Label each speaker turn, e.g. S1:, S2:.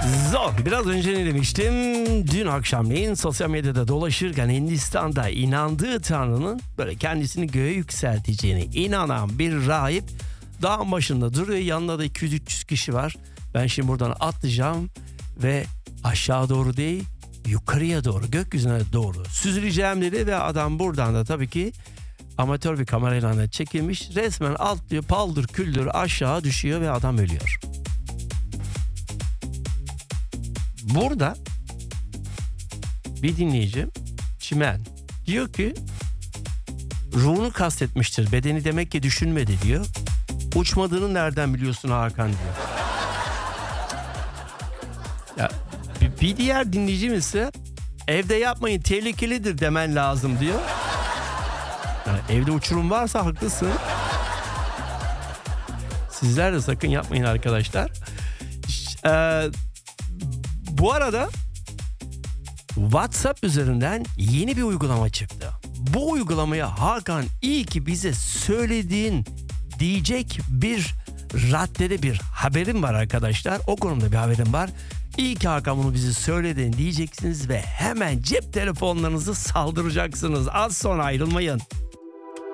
S1: Zor. Biraz önce ne demiştim? Dün akşamleyin sosyal medyada dolaşırken Hindistan'da inandığı Tanrı'nın böyle kendisini göğe yükselteceğine inanan bir rahip dağın başında duruyor. Yanında da 200-300 kişi var. Ben şimdi buradan atlayacağım ve aşağı doğru değil, yukarıya doğru, gökyüzüne doğru süzüleceğim dedi ve adam buradan da tabii ki amatör bir kamerayla çekilmiş. Resmen atlıyor, paldır küldür aşağı düşüyor ve adam ölüyor. Burada bir dinleyici Çimen diyor ki ruhunu kastetmiştir. Bedeni demek ki düşünmedi diyor. Uçmadığını nereden biliyorsun Hakan diyor. Ya, bir diğer dinleyicimiz ise evde yapmayın tehlikelidir demen lazım diyor. Yani evde uçurum varsa haklısın. Sizler de sakın yapmayın arkadaşlar. Bu arada WhatsApp üzerinden yeni bir uygulama çıktı. Bu uygulamaya Hakan iyi ki bize söylediğin diyecek bir raddede bir haberim var arkadaşlar. O konuda bir haberim var. İyi ki Hakan bunu bize söyledin diyeceksiniz ve hemen cep telefonlarınızı saldıracaksınız. Az sonra ayrılmayın.